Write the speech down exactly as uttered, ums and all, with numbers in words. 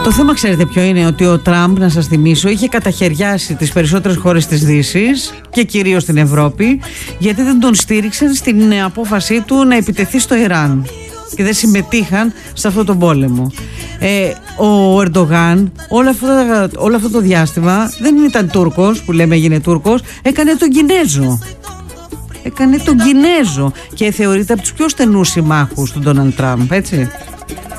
Το θέμα ξέρετε ποιο είναι? Ότι ο Τραμπ, να σας θυμίσω, είχε καταχαιριάσει τις περισσότερες χώρες της Δύσης και κυρίως την Ευρώπη, γιατί δεν τον στήριξαν στην απόφασή του να επιτεθεί στο Ιράν και δεν συμμετείχαν σε αυτό τον πόλεμο. Ε, ο Ερντογάν όλο αυτό, όλο αυτό το διάστημα δεν ήταν Τούρκος, που λέμε έγινε Τούρκος, έκανε τον Κινέζο. Έκανε τον Κινέζο και θεωρείται από τους πιο στενούς συμμάχους του Ντόναλντ Τραμπ, έτσι.